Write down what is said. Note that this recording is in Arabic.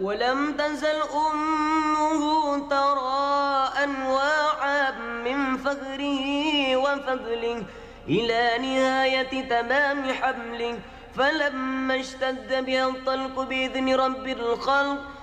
ولم تزل أمه ترى أنواعا من فخره وفضله إلى نهاية تمام حمله. فلما اشتد بها الطلق بإذن رب الخلق